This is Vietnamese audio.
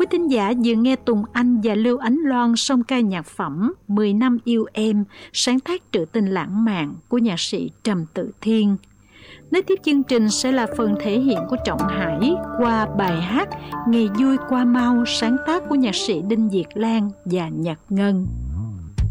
Quý thính giả vừa nghe Tùng Anh và Lưu Ánh Loan song ca nhạc phẩm 10 năm yêu em, sáng tác trữ tình lãng mạn của nhạc sĩ Trầm Tự Thiên. Nối tiếp chương trình sẽ là phần thể hiện của Trọng Hải qua bài hát Ngày vui qua mau, sáng tác của nhạc sĩ Đinh Việt Lan và Nhật Ngân.